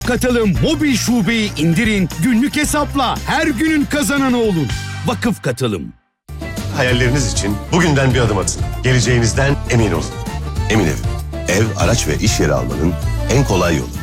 Katılım mobil şubeyi indirin, günlük hesapla her günün kazananı olun. Vakıf Katılım. Hayalleriniz için bugünden bir adım atın. Geleceğinizden emin olun. Emin Ev, ev, araç ve iş yeri almanın en kolay yolu.